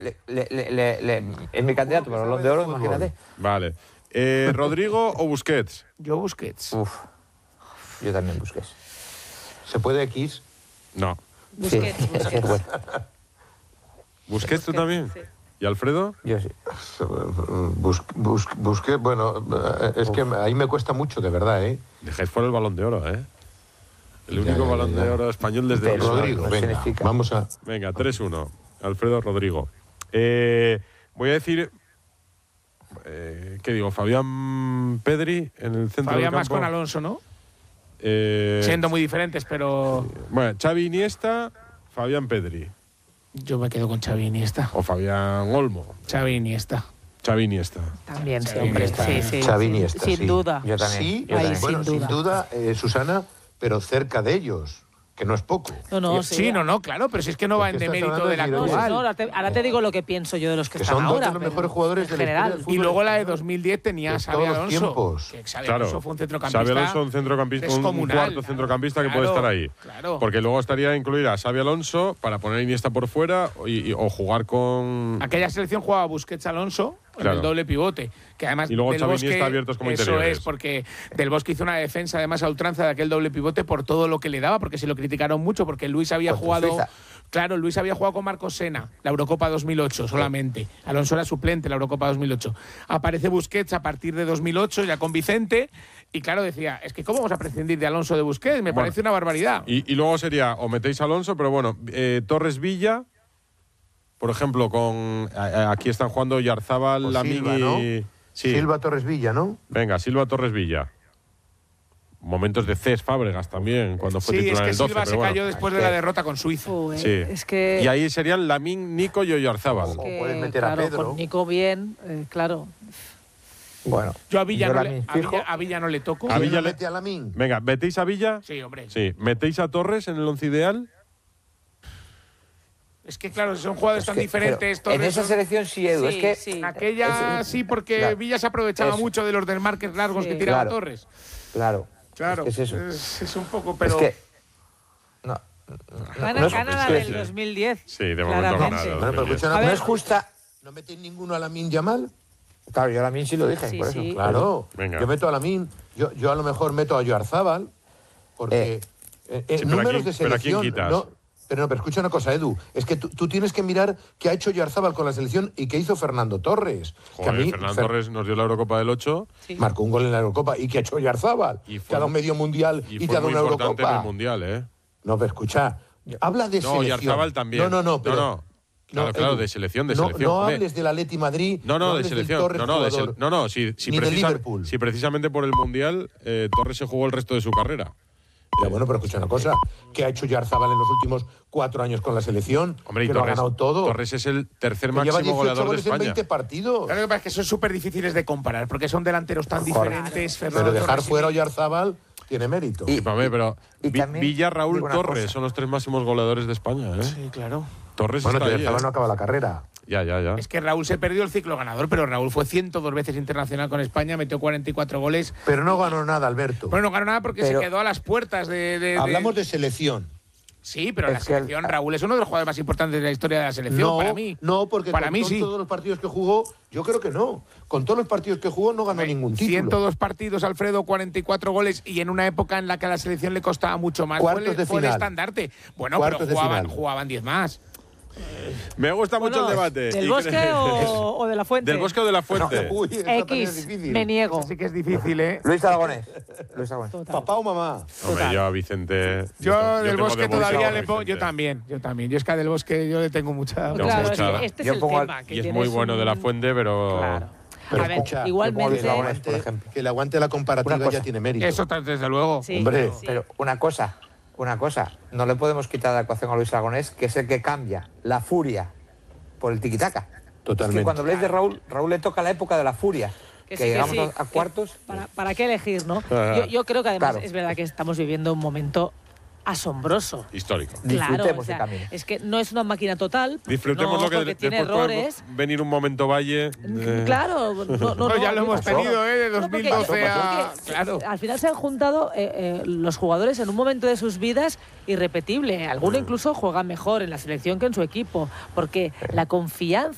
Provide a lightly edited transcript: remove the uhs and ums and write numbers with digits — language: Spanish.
es mi candidato para el Balón de Oro, imagínate. Vale. ¿Rodrigo o Busquets? Yo Busquets. Uf, yo también Busquets. ¿Se puede X? No. Busquets, Sí, es que es bueno. ¿Busquets tú también? Sí. ¿Y Alfredo? Yo sí. Busqué, bueno, es que ahí me cuesta mucho, de verdad, ¿eh? Dejáis fuera el Balón de Oro, ¿eh? El Ya, único ya, Balón ya. de Oro español desde... Pero Rodrigo, no venga, significa. vamos a... Venga, 3-1. Alfredo, Rodrigo. Voy a decir... ¿qué digo? Fabián Pedri en el centro Fabián del más campo. con Alonso, ¿no? Eh, Siendo muy diferentes, pero Bueno, Xavi Iniesta, Fabián Pedri. yo me quedo con Xavi Iniesta. O Fabián Olmo. Xavi Iniesta. Xavi Iniesta. También, sí, Xavi hombre. Iniesta. Sí, Xavi sí. Iniesta, Sin sí. duda. Yo también. Sí, yo ahí también. bueno, sin sin duda, Susana, pero cerca de ellos, que no es poco. No, Sí, no, claro, pero si es que no va en Es que estás demérito hablando del de No, Giroud. actual. ahora te digo lo que pienso yo de los que Que están son dos ahora. de los pero mejores jugadores en de la historia general. del fútbol. Y luego la de 2010 tenía a De Xavi todos los Alonso. tiempos. Que Xavi Claro. Alonso fue un centrocampista. Xavi Alonso, un centrocampista, un descomunal. cuarto centrocampista que Claro, puede estar ahí. claro. Porque luego estaría incluir a Xavi Alonso para poner a Iniesta por fuera o jugar con... Aquella selección jugaba Busquets Alonso en Claro. el doble pivote. Que además Y luego Del Xavi Bosque, Iniesta abiertos como eso interiores. es, porque Del Bosque hizo una defensa además a ultranza de aquel doble pivote por todo lo que le daba, porque se lo criticaron mucho, porque Luis había Contra jugado... Suiza. Claro, Luis había jugado con Marcos Sena, la Eurocopa 2008 solamente. Alonso era suplente en la Eurocopa 2008. Aparece Busquets a partir de 2008, ya con Vicente, y claro, decía, es que ¿cómo vamos a prescindir de Alonso de Busquets? Me parece una barbaridad. Y luego sería, o metéis a Alonso, pero bueno, Torres Villa, por ejemplo, con... aquí están jugando Yarzábal, O Lamine Silva, ¿no? y... Sí. Silva Torres Villa, ¿no? Venga, Silva Torres Villa. Momentos de Cés Fábregas también, cuando fue Sí, es titular en que el 12. Silva se pero bueno. cayó después de la derrota con Suiza. Sí. Sí. Es que, Y ahí serían Lamine, Nico y Oyarzábal. O puedes meter a claro, Pedro. con Nico bien, claro. Bueno, Yo a Villa, yo no la le, misma a Villa, fijo. a Villa no le toco. A ¿Quién Villa lo le- mete a Lamine? Venga, ¿metéis a Villa? Sí, hombre. Sí. ¿Metéis a Torres en el once ideal? Es que claro, son jugadores tan pero diferentes. en Torres esa son- selección sí, Edu, es Sí, que sí. En aquella sí, porque Claro. Villa se aprovechaba Eso. mucho de los desmarques largos Sí. que tiraba Claro. Torres. claro, Claro. es que es eso. Es un poco, pero. Es que no, Gana, no es- gana la sí, del sí. 2010. Sí, de momento claramente. gana. Bueno, pero escucha una A no ver, es justa. ¿No metéis ninguno a Lamine Yamal? Claro, yo también sí lo dije, Sí, por eso. sí. Claro. Venga. Yo meto a Lamine. Yo a lo mejor meto a Oyarzábal, porque pero números ¿a quién- de pero a quién selección... quitas? No, pero escucha una cosa, Edu. Es que tú tienes que mirar qué ha hecho Oyarzábal con la selección y qué hizo Fernando Torres. Que a Joder, mí, Fernando Torres nos dio la Eurocopa del 8 Sí. marcó un gol en la Eurocopa. ¿Y qué ha hecho Oyarzábal? Y fue- Te ha dado medio mundial y, y te ha fue dado muy una importante en el Eurocopa. Mundial, ¿eh? No, pero escucha. Habla de No, selección. Oyarzábal también. No, pero... No. Claro, Edu, de selección, de no, selección. No Hombre. hables del Atleti Madrid. No, de hables del selección. Torres jugador, Si ni de Liverpool. si precisamente por el Mundial Torres se jugó el resto de su carrera. Ya, bueno, pero escucha una cosa. ¿Qué ha hecho Oyarzábal en los últimos 4 años con la selección? Hombre, y que lo ha Torres, ganado todo. Torres es el tercer Que lleva máximo 18 goleador de goles en España. 20 partidos. Claro que pasa es que son súper difíciles de comparar, porque son delanteros tan diferentes. Fernando Pero dejar Torres y- fuera a Oyarzábal tiene mérito. Sí, pero y también Villa, Raúl, digo una Torres cosa. son los tres máximos goleadores de España, ¿eh? Sí, claro. Torres Bueno, está ahí, Oyarzábal no acaba la carrera. Ya. Es que Raúl se perdió el ciclo ganador, pero Raúl fue 102 veces internacional con España, metió 44 goles. Pero no ganó nada, Alberto. Bueno, no ganó nada porque Pero- se quedó a las puertas de. Hablamos de selección. Sí, pero en la Es que el- selección Raúl es uno de los jugadores más importantes de la historia de la selección, No, para mí. no, porque para con mí sí. todos los partidos que jugó, yo creo que no. Con todos los partidos que jugó no ganó ningún título. 102 partidos, Alfredo, 44 goles y en una época en la que a la selección le costaba mucho más. Cuartos de fue el final. estandarte. Bueno, Cuartos de pero final. jugaban 10 más. Me gusta mucho Bueno, el debate. ¿Del Y Bosque creo- o de la Fuente? Del Bosque o de la Fuente. Uy, esta también es X, difícil. me niego. Así que es difícil, ¿eh? Luis Aragonés. Luis Aragonés. Total. ¿Papá o mamá? Hombre, yo a Vicente. Yo del tengo Bosque devoción todavía a le pongo. Vicente. Yo también. Yo es que a del Bosque yo le tengo mucha. No, Claro, mucha. es que este es Yo el pongo al- tema. Que Y es tienes muy bueno de la Fuente, pero. Claro. Pero A ver, escucha, igualmente. Luis Aragonés, por Aguante- ejemplo. que le aguante la comparativa Una cosa. ya tiene mérito. Eso desde luego. Sí, Hombre. sí. Pero una cosa, no le podemos quitar la ecuación a Luis Aragonés, que es el que cambia la furia por el tiquitaca. Totalmente. Es que cuando habléis de Raúl le toca la época de la furia. Que, sí, que llegamos sí, a cuartos. ¿Para qué elegir, no? Ah. Yo creo que además Claro. es verdad que estamos viviendo un momento asombroso. Histórico. Claro, Disfrutemos o sea, el camino. es que no es una máquina total. porque Disfrutemos no, lo que porque tiene después puede errores. venir un momento valle. Claro, no, Ya lo hemos pasó. tenido, ¿eh? De No, porque 2012 a. es que, Claro. Al final se han juntado los jugadores en un momento de sus vidas irrepetible. Alguno incluso juega mejor en la selección que en su equipo, porque la confianza